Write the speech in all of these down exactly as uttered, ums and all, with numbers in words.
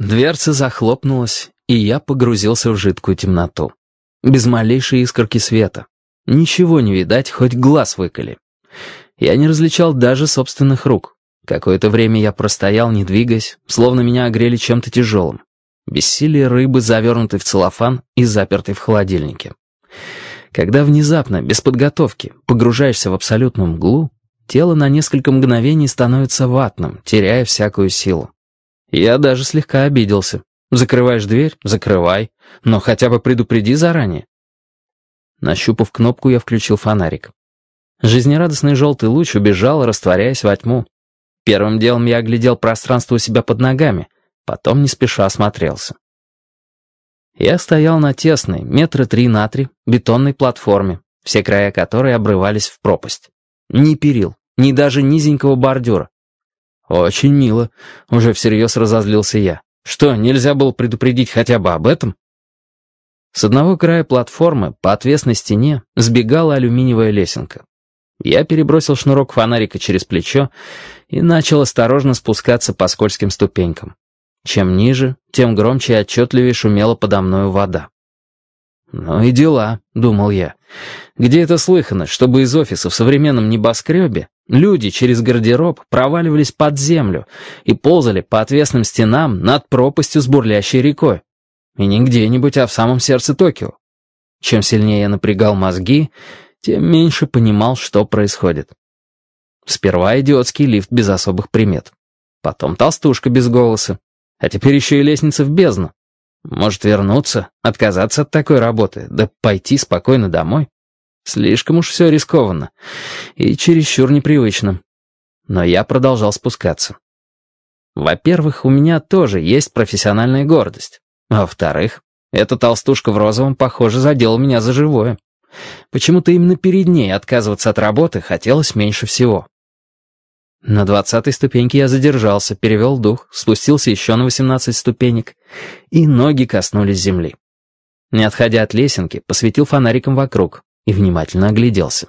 Дверца захлопнулась, и я погрузился в жидкую темноту. Без малейшей искорки света. Ничего не видать, хоть глаз выколи. Я не различал даже собственных рук. Какое-то время я простоял, не двигаясь, словно меня огрели чем-то тяжелым. Бессилие рыбы, завернутой в целлофан и запертой в холодильнике. Когда внезапно, без подготовки, погружаешься в абсолютную мглу, тело на несколько мгновений становится ватным, теряя всякую силу. Я даже слегка обиделся. Закрываешь дверь — закрывай, но хотя бы предупреди заранее. Нащупав кнопку, я включил фонарик. Жизнерадостный желтый луч убежал, растворяясь во тьму. Первым делом я оглядел пространство у себя под ногами, потом не спеша осмотрелся. Я стоял на тесной, метра три на три, бетонной платформе, все края которой обрывались в пропасть. Ни перил, ни даже низенького бордюра. «Очень мило», — уже всерьез разозлился я. «Что, нельзя было предупредить хотя бы об этом?» С одного края платформы по отвесной стене сбегала алюминиевая лесенка. Я перебросил шнурок фонарика через плечо и начал осторожно спускаться по скользким ступенькам. Чем ниже, тем громче и отчетливее шумела подо мною вода. «Ну и дела», — думал я. «Где это слыхано, чтобы из офиса в современном небоскребе люди через гардероб проваливались под землю и ползали по отвесным стенам над пропастью с бурлящей рекой? И не где-нибудь, а в самом сердце Токио. Чем сильнее я напрягал мозги, тем меньше понимал, что происходит. Сперва идиотский лифт без особых примет. Потом толстушка без голоса. А теперь еще и лестница в бездну. Может вернуться, отказаться от такой работы, да пойти спокойно домой? Слишком уж все рискованно и чересчур непривычно. Но я продолжал спускаться. Во-первых, у меня тоже есть профессиональная гордость. А во-вторых, эта толстушка в розовом, похоже, задела меня за живое. Почему-то именно перед ней отказываться от работы хотелось меньше всего. На двадцатой ступеньке я задержался, перевел дух, спустился еще на восемнадцать ступенек, и ноги коснулись земли. Не отходя от лесенки, посветил фонариком вокруг и внимательно огляделся.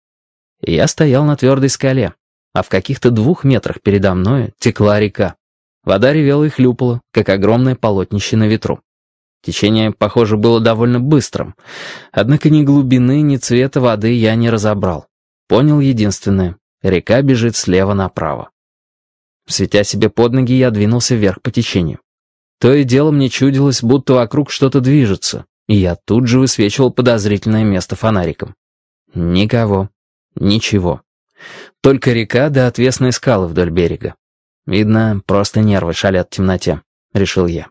Я стоял на твердой скале, а в каких-то двух метрах передо мною текла река. Вода ревела и хлюпала, как огромное полотнище на ветру. Течение, похоже, было довольно быстрым, однако ни глубины, ни цвета воды я не разобрал. Понял единственное — река бежит слева направо. Светя себе под ноги, я двинулся вверх по течению. То и дело мне чудилось, будто вокруг что-то движется, и я тут же высвечивал подозрительное место фонариком. Никого, ничего. Только река да отвесные скалы вдоль берега. Видно, просто нервы шалят в темноте, решил я.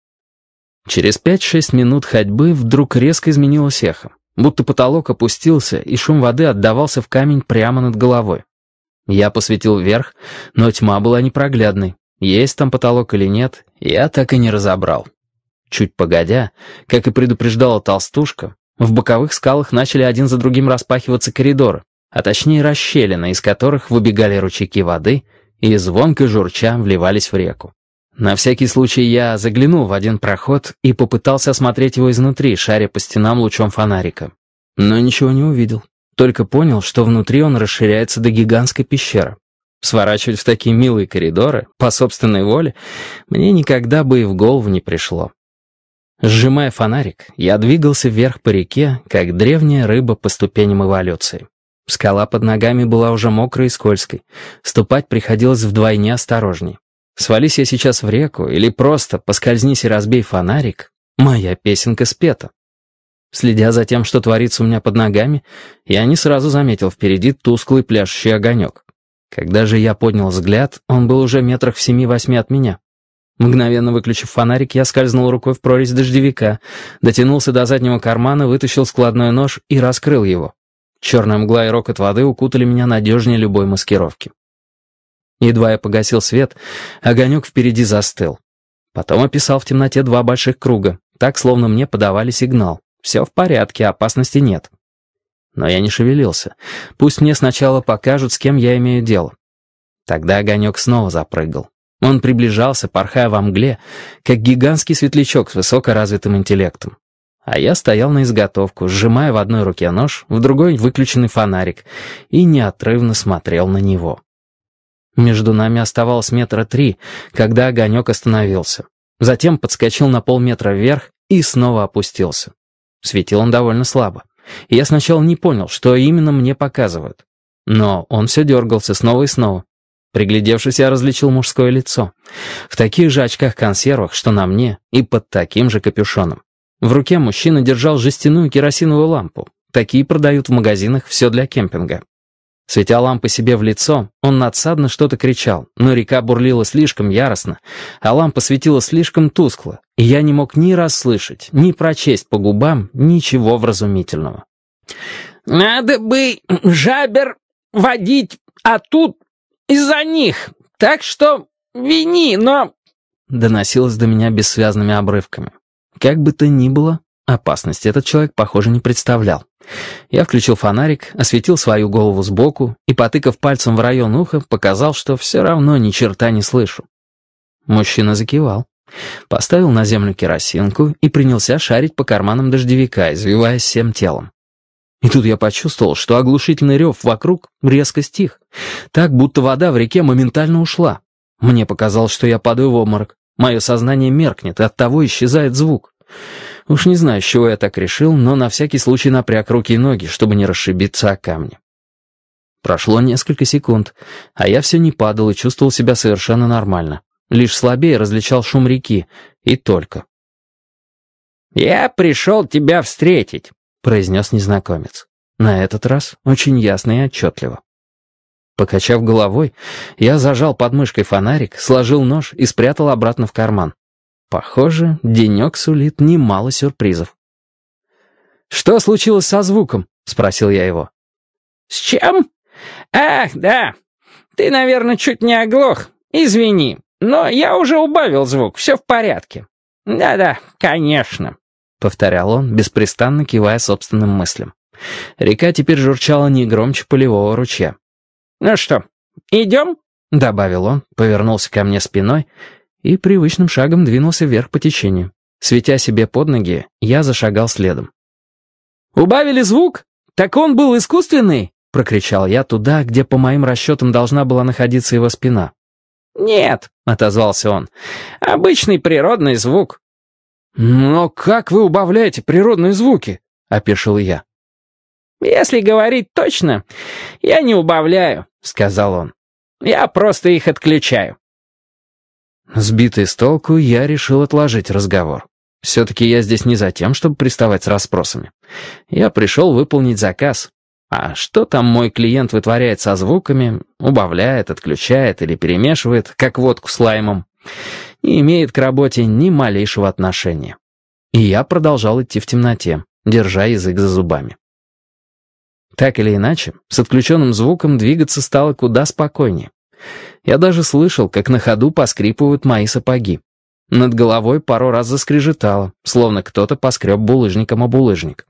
Через пять-шесть минут ходьбы вдруг резко изменилось эхо, будто потолок опустился, и шум воды отдавался в камень прямо над головой. Я посветил вверх, но тьма была непроглядной. Есть там потолок или нет, я так и не разобрал. Чуть погодя, как и предупреждала толстушка, в боковых скалах начали один за другим распахиваться коридоры, а точнее расщелины, из которых выбегали ручейки воды и звонко журча вливались в реку. На всякий случай я заглянул в один проход и попытался осмотреть его изнутри, шаря по стенам лучом фонарика. Но ничего не увидел. Только понял, что внутри он расширяется до гигантской пещеры. Сворачивать в такие милые коридоры, по собственной воле, мне никогда бы и в голову не пришло. Сжимая фонарик, я двигался вверх по реке, как древняя рыба по ступеням эволюции. Скала под ногами была уже мокрой и скользкой. Ступать приходилось вдвойне осторожней. Свались я сейчас в реку или просто поскользнись и разбей фонарик, моя песенка спета. Следя за тем, что творится у меня под ногами, я не сразу заметил впереди тусклый пляшущий огонек. Когда же я поднял взгляд, он был уже метрах в семи-восьми от меня. Мгновенно выключив фонарик, я скользнул рукой в прорезь дождевика, дотянулся до заднего кармана, вытащил складной нож и раскрыл его. Черная мгла и рокот воды укутали меня надежнее любой маскировки. Едва я погасил свет, огонек впереди застыл. Потом описал в темноте два больших круга, так, словно мне подавали сигнал. Все в порядке, опасности нет. Но я не шевелился. Пусть мне сначала покажут, с кем я имею дело. Тогда огонек снова запрыгал. Он приближался, порхая во мгле, как гигантский светлячок с высокоразвитым интеллектом. А я стоял на изготовку, сжимая в одной руке нож, в другой выключенный фонарик, и неотрывно смотрел на него. Между нами оставалось метра три, когда огонек остановился. затем подскочил на полметра вверх и снова опустился. Светил он довольно слабо, и я сначала не понял, что именно мне показывают. Но он все дергался снова и снова. Приглядевшись, я различил мужское лицо. В таких же очках-консервах, что на мне, и под таким же капюшоном. В руке мужчина держал жестяную керосиновую лампу. Такие продают в магазинах «Все для кемпинга». Светя лампы себе в лицо, он надсадно что-то кричал, но река бурлила слишком яростно, а лампа светила слишком тускло, и я не мог ни расслышать, ни прочесть по губам ничего вразумительного. «Надо бы жабер водить, а тут из-за них, так что вини, но...» доносилось до меня бессвязными обрывками. Как бы то ни было, опасности этот человек, похоже, не представлял. Я включил фонарик, осветил свою голову сбоку и, потыкав пальцем в район уха, показал, что все равно ни черта не слышу. Мужчина закивал, поставил на землю керосинку и принялся шарить по карманам дождевика, извиваясь всем телом. И тут я почувствовал, что оглушительный рев вокруг резко стих, так, будто вода в реке моментально ушла. Мне показалось, что я падаю в обморок. Мое сознание меркнет, и оттого исчезает звук. Уж не знаю, с чего я так решил, но на всякий случай напряг руки и ноги, чтобы не расшибиться о камни. Прошло несколько секунд, а я все не падал и чувствовал себя совершенно нормально. Лишь слабее различал шум реки, и только. «Я пришел тебя встретить», — произнес незнакомец. На этот раз очень ясно и отчетливо. Покачав головой, я зажал под мышкой фонарик, сложил нож и спрятал обратно в карман. Похоже, денек сулит немало сюрпризов. «Что случилось со звуком?» — спросил я его. «С чем? Ах, да. Ты, наверное, чуть не оглох. Извини, но я уже убавил звук, все в порядке. Да-да, конечно», — повторял он, беспрестанно кивая собственным мыслям. Река теперь журчала не громче полевого ручья. «Ну что, идем?» — добавил он, повернулся ко мне спиной и привычным шагом двинулся вверх по течению. Светя себе под ноги, я зашагал следом. «Убавили звук? Так он был искусственный?» — прокричал я туда, где, по моим расчетам, должна была находиться его спина. «Нет», — отозвался он, — «обычный природный звук». «Но как вы убавляете природные звуки?» — опешил я. «Если говорить точно, я не убавляю», — сказал он. «Я просто их отключаю». Сбитый с толку, я решил отложить разговор. Все-таки я здесь не за тем, чтобы приставать с расспросами. Я пришел выполнить заказ. А что там мой клиент вытворяет со звуками, убавляет, отключает или перемешивает, как водку с лаймом, не имеет к работе ни малейшего отношения. И я продолжал идти в темноте, держа язык за зубами. Так или иначе, с отключенным звуком двигаться стало куда спокойнее. Я даже слышал, как на ходу поскрипывают мои сапоги. Над головой пару раз заскрежетало, словно кто-то поскреб булыжником об булыжник.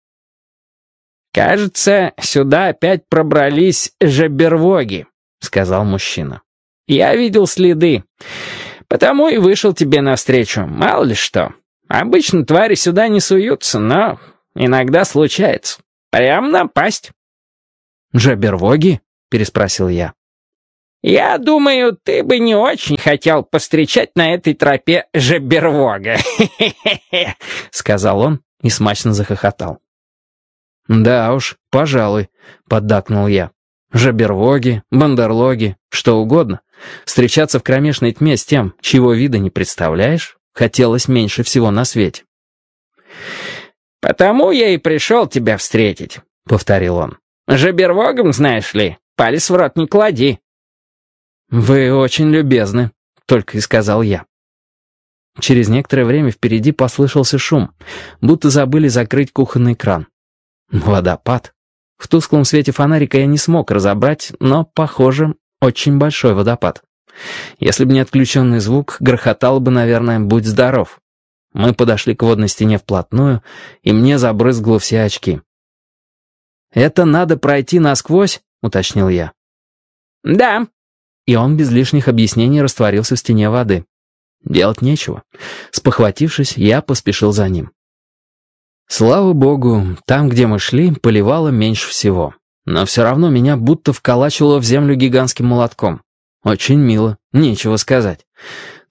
«Кажется, сюда опять пробрались жабервоги», — сказал мужчина. «Я видел следы, потому и вышел тебе навстречу, мало ли что. Обычно твари сюда не суются, но иногда случается. Прям напасть». «Жабервоги?» — переспросил я. «Я думаю, ты бы не очень хотел постречать на этой тропе жабервога», — сказал он и смачно захохотал. «Да уж, пожалуй», — поддакнул я. «Жабервоги, бандерлоги, что угодно. Встречаться в кромешной тьме с тем, чьего вида не представляешь, хотелось меньше всего на свете». «Потому я и пришел тебя встретить», — повторил он. «Жабервогом, знаешь ли, палец в рот не клади». «Вы очень любезны», — только и сказал я. Через некоторое время впереди послышался шум, будто забыли закрыть кухонный кран. Водопад. В тусклом свете фонарика я не смог разобрать, но, похоже, очень большой водопад. Если бы не отключенный звук, грохотало бы, наверное, «Будь здоров». Мы подошли к водной стене вплотную, и мне забрызгло все очки. «Это надо пройти насквозь?» — уточнил я. «Да». И он без лишних объяснений растворился в стене воды. Делать нечего. Спохватившись, я поспешил за ним. Слава богу, там, где мы шли, поливало меньше всего. Но все равно меня будто вколачивало в землю гигантским молотком. Очень мило, нечего сказать.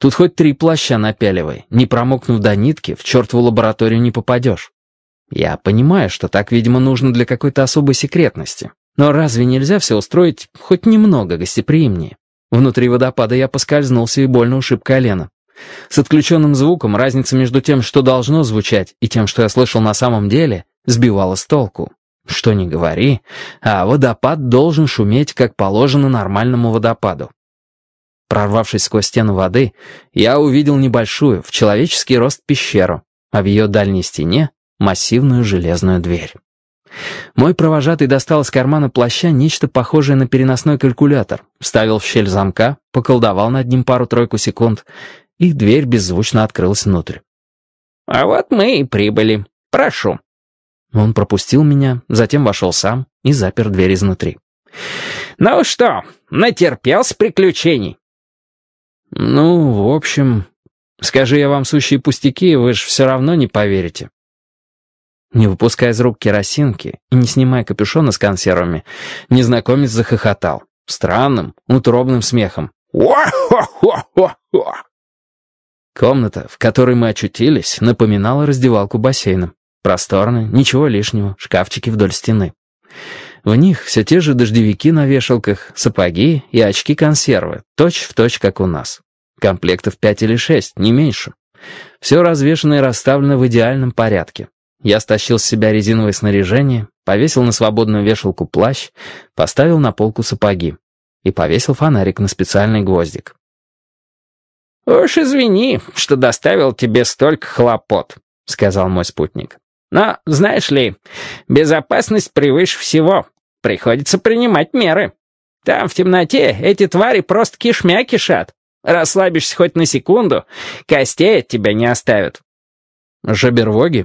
Тут хоть три плаща напяливай, не промокнув до нитки, в чертову лабораторию не попадешь. Я понимаю, что так, видимо, нужно для какой-то особой секретности. Но разве нельзя все устроить хоть немного гостеприимнее? Внутри водопада я поскользнулся и больно ушиб колено. С отключенным звуком разница между тем, что должно звучать, и тем, что я слышал на самом деле, сбивала с толку. Что ни говори, а водопад должен шуметь, как положено нормальному водопаду. Прорвавшись сквозь стену воды, я увидел небольшую, в человеческий рост пещеру, а в ее дальней стене — массивную железную дверь. Мой провожатый достал из кармана плаща нечто похожее на переносной калькулятор, вставил в щель замка, поколдовал над ним пару-тройку секунд, и дверь беззвучно открылась внутрь. «А вот мы и прибыли. Прошу». Он пропустил меня, затем вошел сам и запер дверь изнутри. «Ну что, натерпелся приключений?» «Ну, в общем, скажи я вам сущие пустяки, вы же все равно не поверите». Не выпуская из рук керосинки и не снимая капюшона с консервами, незнакомец захохотал странным, утробным смехом. Комната, в которой мы очутились, напоминала раздевалку бассейна. Просторно, ничего лишнего, шкафчики вдоль стены. В них все те же дождевики на вешалках, сапоги и очки-консервы, точь-в-точь, как у нас. Комплектов пять или шесть, не меньше. Все развешано и расставлено в идеальном порядке. Я стащил с себя резиновое снаряжение, повесил на свободную вешалку плащ, поставил на полку сапоги и повесил фонарик на специальный гвоздик. «Уж извини, что доставил тебе столько хлопот», — сказал мой спутник. «Но, знаешь ли, безопасность превыше всего. Приходится принимать меры. Там, в темноте, эти твари просто кишмя кишат. Расслабишься хоть на секунду, костей от тебя не оставят». «Жабервоги?»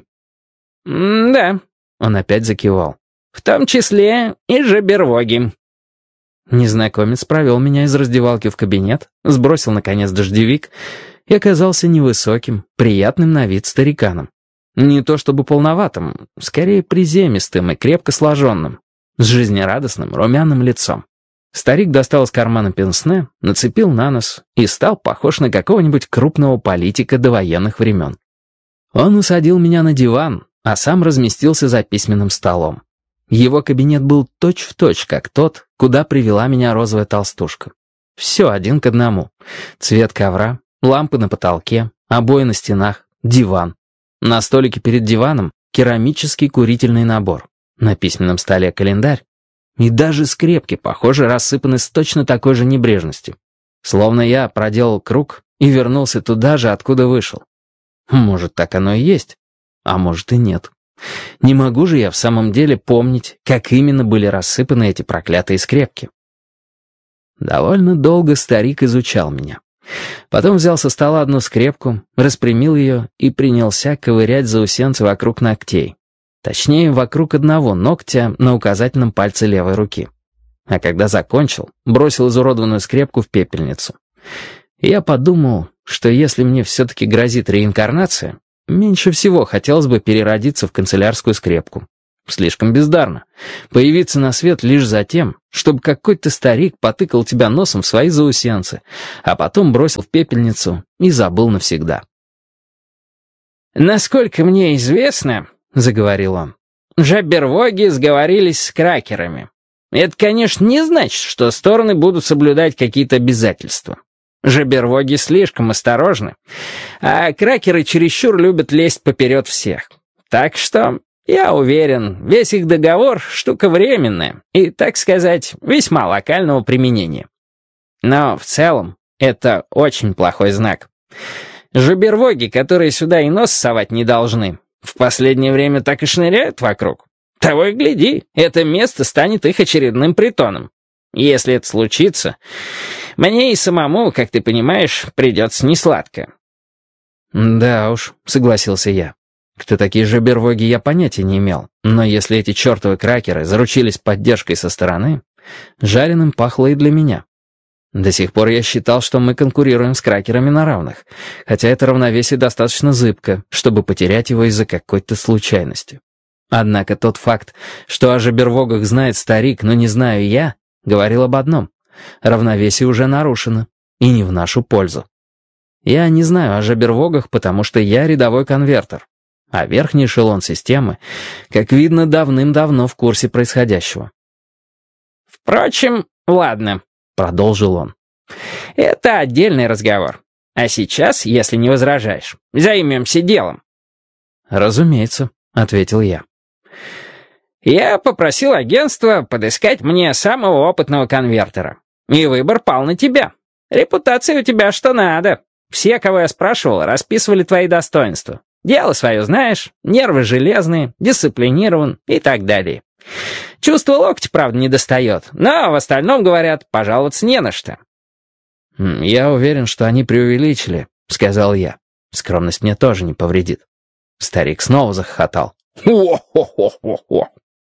«Да», — он опять закивал. «В том числе и жабервоги». Незнакомец провел меня из раздевалки в кабинет, сбросил, наконец, дождевик и оказался невысоким, приятным на вид стариканом. Не то чтобы полноватым, скорее приземистым и крепко сложенным, с жизнерадостным, румяным лицом. Старик достал из кармана пенсне, нацепил на нос и стал похож на какого-нибудь крупного политика довоенных времен. Он усадил меня на диван, а сам разместился за письменным столом. Его кабинет был точь-в-точь, как тот, куда привела меня розовая толстушка. Все один к одному. Цвет ковра, лампы на потолке, обои на стенах, диван. На столике перед диваном керамический курительный набор. На письменном столе календарь. И даже скрепки, похоже, рассыпаны с точно такой же небрежностью. Словно я проделал круг и вернулся туда же, откуда вышел. Может, так оно и есть. А может и нет. Не могу же я в самом деле помнить, как именно были рассыпаны эти проклятые скрепки. Довольно долго старик изучал меня. Потом взял со стола одну скрепку, распрямил ее и принялся ковырять заусенцы вокруг ногтей. Точнее, вокруг одного ногтя на указательном пальце левой руки. А когда закончил, бросил изуродованную скрепку в пепельницу. И я подумал, что если мне все-таки грозит реинкарнация, меньше всего хотелось бы переродиться в канцелярскую скрепку. Слишком бездарно. Появиться на свет лишь за тем, чтобы какой-то старик потыкал тебя носом в свои заусенцы, а потом бросил в пепельницу и забыл навсегда. «Насколько мне известно, — заговорил он, — жабервоги сговорились с кракерами. Это, конечно, не значит, что стороны будут соблюдать какие-то обязательства. Жабервоги слишком осторожны, а кракеры чересчур любят лезть поперед всех. Так что, я уверен, весь их договор — штука временная и, так сказать, весьма локального применения. Но в целом это очень плохой знак. Жабервоги, которые сюда и нос совать не должны, в последнее время так и шныряют вокруг. Того и гляди, это место станет их очередным притоном. Если это случится, мне и самому, как ты понимаешь, придется несладко». «Да уж», — согласился я. Кто такие жабервоги, я понятия не имел, но если эти чертовы кракеры заручились поддержкой со стороны, жареным пахло и для меня. До сих пор я считал, что мы конкурируем с кракерами на равных, хотя это равновесие достаточно зыбко, чтобы потерять его из-за какой-то случайности. Однако тот факт, что о жабервогах знает старик, но не знаю я, говорил об одном. Равновесие уже нарушено, и не в нашу пользу. Я не знаю о жабервогах, потому что я рядовой конвертер, а верхний эшелон системы, как видно, давным-давно в курсе происходящего. «Впрочем, ладно», — продолжил он. «Это отдельный разговор. А сейчас, если не возражаешь, займемся делом». «Разумеется», — ответил я. «Я попросил агентство подыскать мне самого опытного конвертера. И выбор пал на тебя. Репутация у тебя что надо. Все, кого я спрашивал, расписывали твои достоинства. Дело свое знаешь, нервы железные, дисциплинирован и так далее. Чувство локтя, правда, не достает, но в остальном, говорят, пожаловаться не на что». «Я уверен, что они преувеличили», — сказал я. «Скромность мне тоже не повредит». Старик снова захохотал. «О-хо-хо-хо-хо!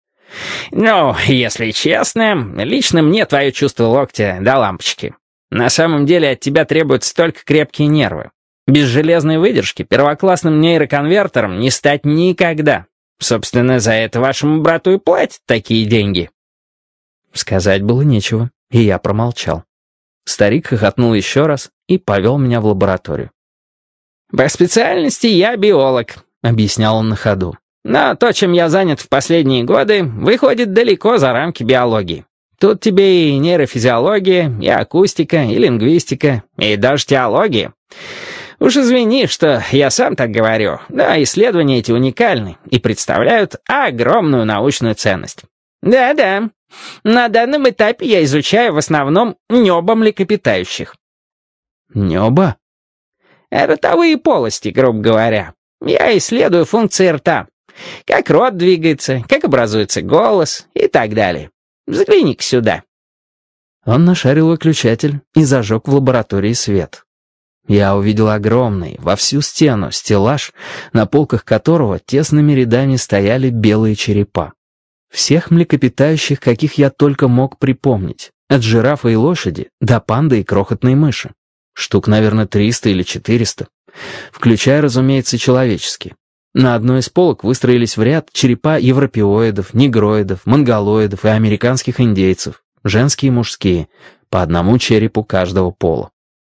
Ну, если честно, лично мне твое чувство локтя до лампочки. На самом деле от тебя требуются только крепкие нервы. Без железной выдержки первоклассным нейроконвертером не стать никогда. Собственно, за это вашему брату и платят такие деньги». Сказать было нечего, и я промолчал. Старик хохотнул еще раз и повел меня в лабораторию. «По специальности я биолог», — объяснял он на ходу. «Но то, чем я занят в последние годы, выходит далеко за рамки биологии. Тут тебе и нейрофизиология, и акустика, и лингвистика, и даже теология. Уж извини, что я сам так говорю, но исследования эти уникальны и представляют огромную научную ценность. Да-да, на данном этапе я изучаю в основном нёба млекопитающих». «Нёба?» «Ротовые полости, грубо говоря. Я исследую функции рта. Как рот двигается, как образуется голос и так далее. Взгляни-ка сюда». Он нашарил выключатель и зажег в лаборатории свет. Я увидел огромный, во всю стену, стеллаж, на полках которого тесными рядами стояли белые черепа. Всех млекопитающих, каких я только мог припомнить. От жирафа и лошади до панды и крохотной мыши. Штук, наверное, триста или четыреста. Включая, разумеется, человеческие. На одной из полок выстроились в ряд черепа европеоидов, негроидов, монголоидов и американских индейцев, женские и мужские, по одному черепу каждого пола.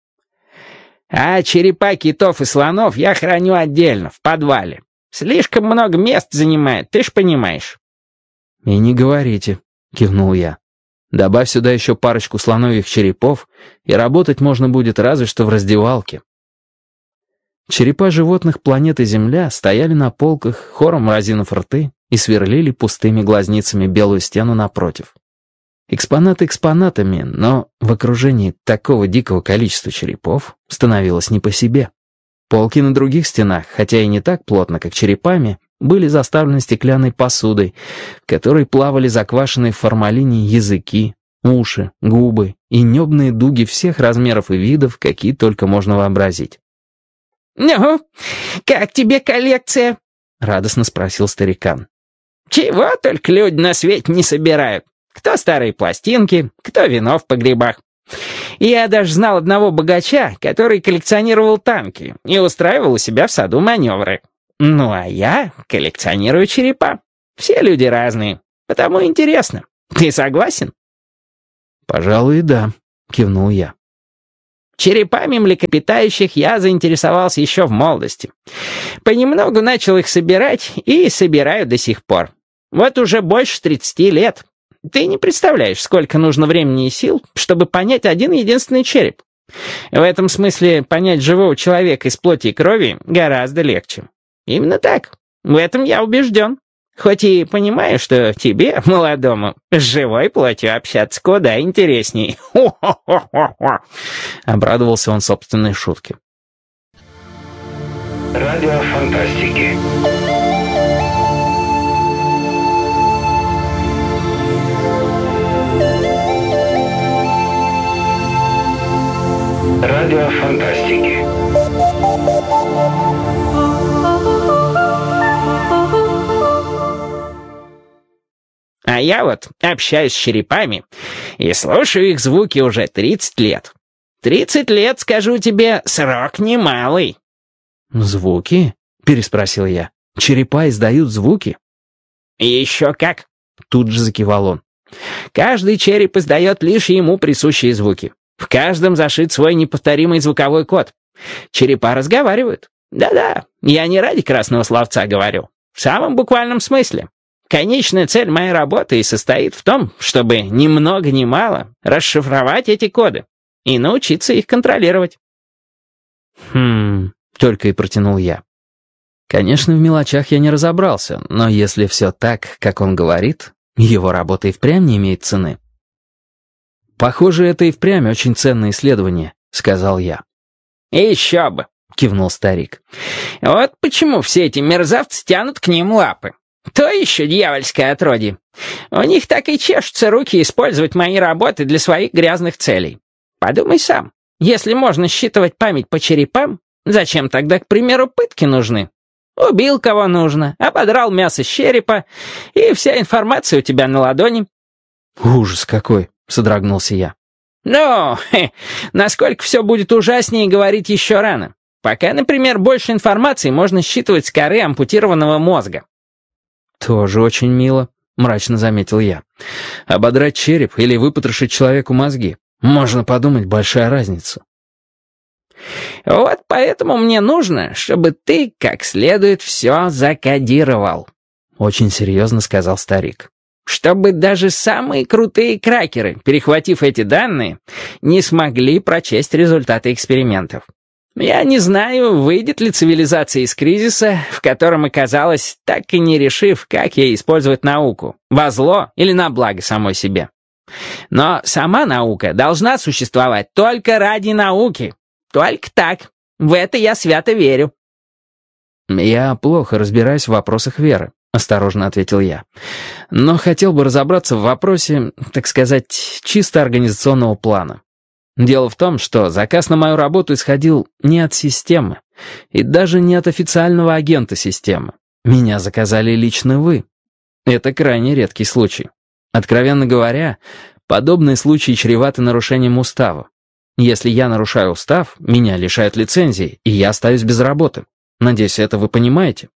«А черепа китов и слонов я храню отдельно, в подвале. Слишком много мест занимает, ты ж понимаешь». «И не говорите», — кивнул я. «Добавь сюда еще парочку слоновьих черепов, и работать можно будет разве что в раздевалке». Черепа животных планеты Земля стояли на полках, хором разинув рты, и сверлили пустыми глазницами белую стену напротив. Экспонаты экспонатами, но в окружении такого дикого количества черепов становилось не по себе. Полки на других стенах, хотя и не так плотно, как черепами, были заставлены стеклянной посудой, в которой плавали заквашенные в формалине языки, уши, губы и небные дуги всех размеров и видов, какие только можно вообразить. «Ну, как тебе коллекция?» — радостно спросил старикан. «Чего только люди на свете не собирают. Кто старые пластинки, кто вино в погребах. Я даже знал одного богача, который коллекционировал танки и устраивал у себя в саду маневры. Ну, а я коллекционирую черепа. Все люди разные, потому интересно. Ты согласен?» «Пожалуй, да», — кивнул я. Черепами млекопитающих я заинтересовался еще в молодости. Понемногу начал их собирать и собираю до сих пор. Вот уже больше тридцати лет. Ты не представляешь, сколько нужно времени и сил, чтобы понять один единственный череп. В этом смысле понять живого человека из плоти и крови гораздо легче. Именно так. В этом я убежден. Хоть и понимаю, что тебе, молодому, с живой плотью общаться куда интересней. Хо-хо-хо-хо-хо!» Обрадовался он собственной шутке. Радио фантастики. Радио фантастики. А я вот общаюсь с черепами и слушаю их звуки уже тридцать лет. Тридцать лет, скажу тебе, срок немалый. «Звуки?» — переспросил я. «Черепа издают звуки?» «Еще как!» — тут же закивал он. «Каждый череп издает лишь ему присущие звуки. В каждом зашит свой неповторимый звуковой код. Черепа разговаривают. Да-да, я не ради красного словца говорю. В самом буквальном смысле. Конечная цель моей работы и состоит в том, чтобы ни много ни мало расшифровать эти коды и научиться их контролировать. «Хм...» — только и протянул я. Конечно, в мелочах я не разобрался, но если все так, как он говорит, его работа и впрямь не имеет цены. «Похоже, это и впрямь очень ценное исследование», — сказал я. «Еще бы», — кивнул старик. «Вот почему все эти мерзавцы тянут к ним лапы. То еще дьявольское отродье. У них так и чешутся руки использовать мои работы для своих грязных целей. Подумай сам, если можно считывать память по черепам, зачем тогда, к примеру, пытки нужны? Убил кого нужно, ободрал мясо с черепа, и вся информация у тебя на ладони». «Ужас какой!» — содрогнулся я. «Ну, хе, насколько все будет ужаснее, говорить еще рано. Пока, например, больше информации можно считывать с коры ампутированного мозга». «Тоже очень мило», — мрачно заметил я. «Ободрать череп или выпотрошить человеку мозги. Можно подумать, большая разница». «Вот поэтому мне нужно, чтобы ты как следует все закодировал», — очень серьезно сказал старик. «Чтобы даже самые крутые кракеры, перехватив эти данные, не смогли прочесть результаты экспериментов. Я не знаю, выйдет ли цивилизация из кризиса, в котором оказалась, так и не решив, как ей использовать науку, во зло или на благо самой себе. Но сама наука должна существовать только ради науки. Только так. В это я свято верю». «Я плохо разбираюсь в вопросах веры», — осторожно ответил я. «Но хотел бы разобраться в вопросе, так сказать, чисто организационного плана. Дело в том, что заказ на мою работу исходил не от системы, и даже не от официального агента системы. Меня заказали лично вы. Это крайне редкий случай. Откровенно говоря, подобные случаи чреваты нарушением устава. Если я нарушаю устав, меня лишают лицензии, и я остаюсь без работы. Надеюсь, это вы понимаете?»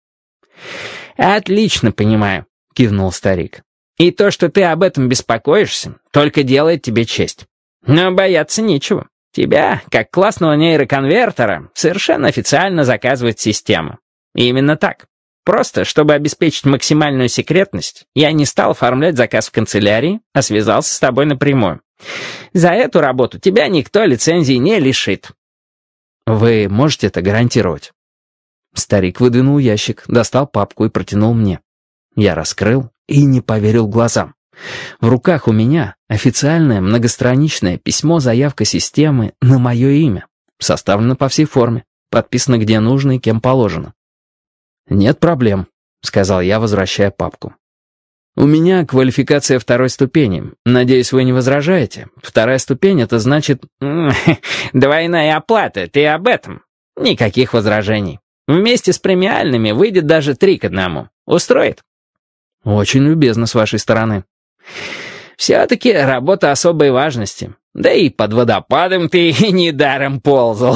«Отлично понимаю», — кивнул старик. «И то, что ты об этом беспокоишься, только делает тебе честь. Но бояться нечего. Тебя, как классного нейроконвертера, совершенно официально заказывает система. И именно так. Просто, чтобы обеспечить максимальную секретность, я не стал оформлять заказ в канцелярии, а связался с тобой напрямую. За эту работу тебя никто лицензии не лишит». «Вы можете это гарантировать?» Старик выдвинул ящик, достал папку и протянул мне. Я раскрыл и не поверил глазам. В руках у меня официальное многостраничное письмо-заявка системы на мое имя. Составлено по всей форме, подписано где нужно и кем положено. «Нет проблем», — сказал я, возвращая папку. «У меня квалификация второй ступени. Надеюсь, вы не возражаете? Вторая ступень — это значит...» «Двойная оплата, ты об этом?» «Никаких возражений. Вместе с премиальными выйдет даже три к одному. Устроит?» «Очень любезно с вашей стороны». «Все-таки работа особой важности. Да и под водопадом ты недаром ползал».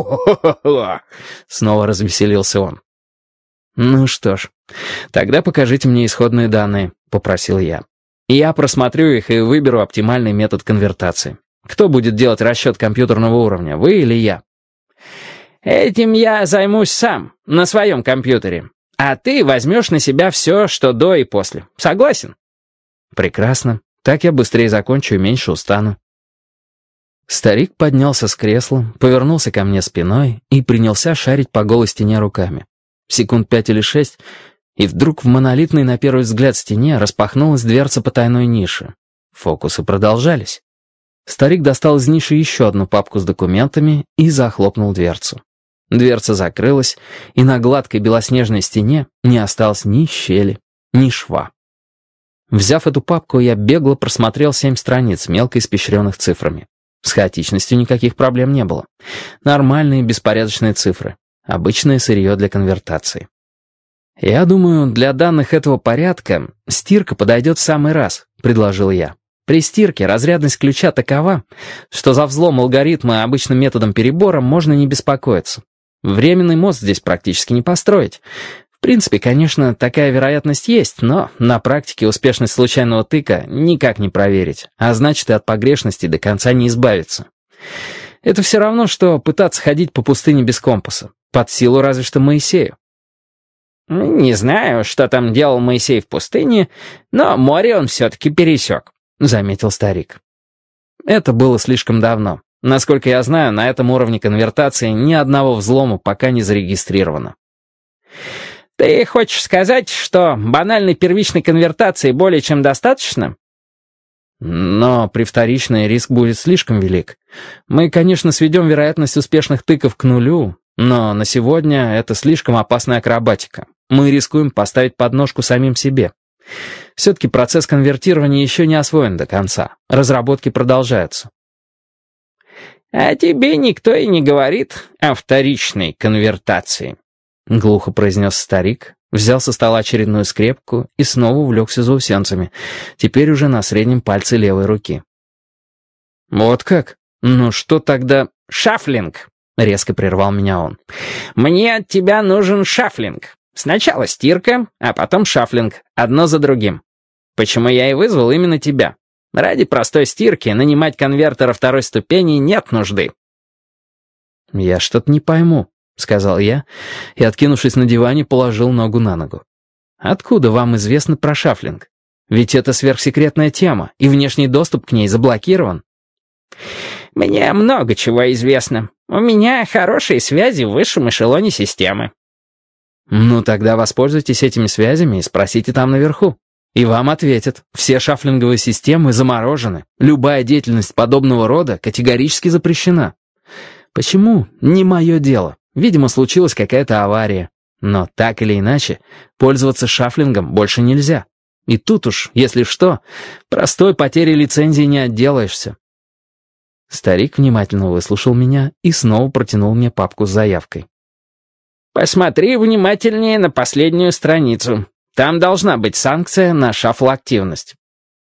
Снова развеселился он. «Ну что ж, тогда покажите мне исходные данные», — попросил я. «Я просмотрю их и выберу оптимальный метод конвертации. Кто будет делать расчет компьютерного уровня, вы или я?» «Этим я займусь сам, на своем компьютере. А ты возьмешь на себя все, что до и после. Согласен?» «Прекрасно. Так я быстрее закончу и меньше устану». Старик поднялся с кресла, повернулся ко мне спиной и принялся шарить по голой стене руками. Секунд пять или шесть, и вдруг в монолитной на первый взгляд стене распахнулась дверца потайной ниши. Фокусы продолжались. Старик достал из ниши еще одну папку с документами и захлопнул дверцу. Дверца закрылась, и на гладкой белоснежной стене не осталось ни щели, ни шва. Взяв эту папку, я бегло просмотрел семь страниц, мелко испещренных цифрами. С хаотичностью никаких проблем не было. Нормальные беспорядочные цифры. Обычное сырье для конвертации. «Я думаю, для данных этого порядка стирка подойдет в самый раз», — предложил я. «При стирке разрядность ключа такова, что за взлом алгоритма обычным методом перебора можно не беспокоиться. Временный мост здесь практически не построить. В принципе, конечно, такая вероятность есть, но на практике успешность случайного тыка никак не проверить, а значит и от погрешности до конца не избавиться. Это все равно, что пытаться ходить по пустыне без компаса. Под силу разве что Моисею. Не знаю, что там делал Моисей в пустыне, но море он все-таки пересек, — заметил старик. Это было слишком давно. Насколько я знаю, на этом уровне конвертации ни одного взлома пока не зарегистрировано. Ты хочешь сказать, что банальной первичной конвертации более чем достаточно? Но при вторичной риск будет слишком велик. Мы, конечно, сведем вероятность успешных тыков к нулю, но на сегодня это слишком опасная акробатика. Мы рискуем поставить подножку самим себе. Все-таки процесс конвертирования еще не освоен до конца. Разработки продолжаются. «А тебе никто и не говорит о вторичной конвертации», — глухо произнес старик, взял со стола очередную скрепку и снова увлекся заусенцами, теперь уже на среднем пальце левой руки. «Вот как? Ну что тогда...» «Шафлинг», — резко прервал меня он. «Мне от тебя нужен шафлинг. Сначала стирка, а потом шафлинг, одно за другим. Почему я и вызвал именно тебя? Ради простой стирки нанимать конвертера второй ступени нет нужды». «Я что-то не пойму», — сказал я, и, откинувшись на диване, положил ногу на ногу. «Откуда вам известно про шафлинг? Ведь это сверхсекретная тема, и внешний доступ к ней заблокирован». «Мне много чего известно. У меня хорошие связи в высшем эшелоне системы». «Ну, тогда воспользуйтесь этими связями и спросите там наверху. И вам ответят. Все шафлинговые системы заморожены. Любая деятельность подобного рода категорически запрещена. Почему? Не мое дело. Видимо, случилась какая-то авария. Но так или иначе, пользоваться шафлингом больше нельзя. И тут уж, если что, простой потерей лицензии не отделаешься». Старик внимательно выслушал меня и снова протянул мне папку с заявкой. «Посмотри внимательнее на последнюю страницу. Там должна быть санкция на шафл-активность».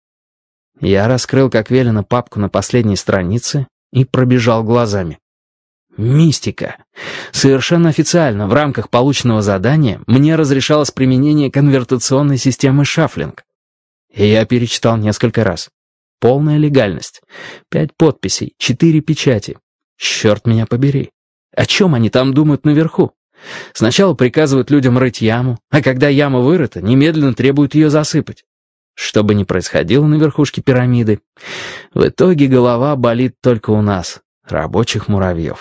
Я раскрыл, как велено, папку на последней странице и пробежал глазами. Мистика. Совершенно официально в рамках полученного задания мне разрешалось применение конвертационной системы шафлинг. И я перечитал несколько раз. Полная легальность. Пять подписей, четыре печати. Черт меня побери. О чем они там думают наверху? Сначала приказывают людям рыть яму, а когда яма вырыта, немедленно требуют ее засыпать. Что бы ни происходило на верхушке пирамиды, в итоге голова болит только у нас, рабочих муравьев.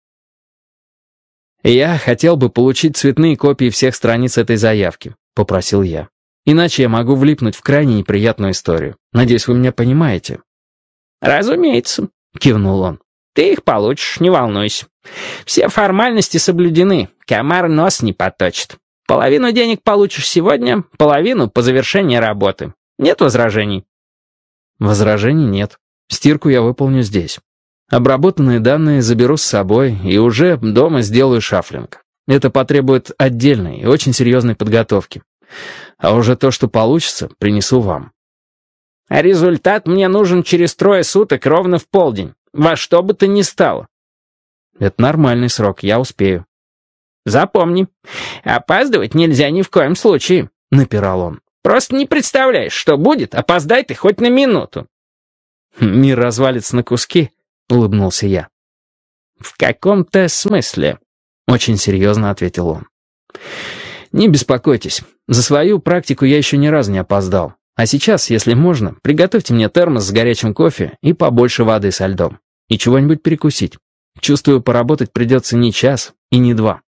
«Я хотел бы получить цветные копии всех страниц этой заявки», — попросил я. «Иначе я могу влипнуть в крайне неприятную историю. Надеюсь, вы меня понимаете». «Разумеется», — кивнул он. «Ты их получишь, не волнуйся. Все формальности соблюдены, комар нос не поточит. Половину денег получишь сегодня, половину по завершении работы. Нет возражений?» «Возражений нет. Стирку я выполню здесь. Обработанные данные заберу с собой и уже дома сделаю шафлинг. Это потребует отдельной и очень серьезной подготовки. А уже то, что получится, принесу вам». «А результат мне нужен через трое суток ровно в полдень. Во что бы то ни стало». «Это нормальный срок, я успею». «Запомни, опаздывать нельзя ни в коем случае», — напирал он. «Просто не представляешь, что будет, опоздай ты хоть на минуту». «Мир развалится на куски», — улыбнулся я. «В каком-то смысле», — очень серьезно ответил он. «Не беспокойтесь, за свою практику я еще ни разу не опоздал. А сейчас, если можно, приготовьте мне термос с горячим кофе и побольше воды со льдом. И чего-нибудь перекусить. Чувствую, поработать придется не час и не два».